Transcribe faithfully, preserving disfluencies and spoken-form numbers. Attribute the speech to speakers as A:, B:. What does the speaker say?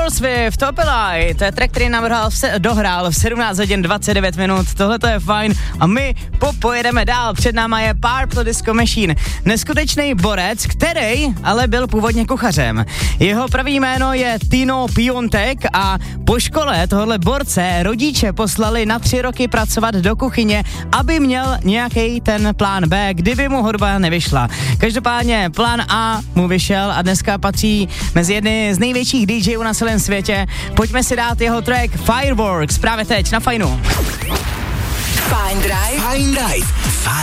A: Taylor Swift, Opelaj, to je track, který nám dohrál v, se, dohrál v sedmnáct hodin dvacet devět minut, tohle to je fajn a my popojedeme dál, před náma je Purple Disco Machine, neskutečný borec, který ale byl původně kuchařem. Jeho pravý jméno je Tino Piontek a po škole tohle borce rodiče poslali na tři roky pracovat do kuchyně, aby měl nějaký ten plán B, kdyby mu hudba nevyšla. Každopádně plán A mu vyšel a dneska patří mezi jedny z největších dý džejů na celém světě. Pojďme si dát jeho track Fireworks právě teď na Fajnu.
B: Fajn Drive. Fajn Drive.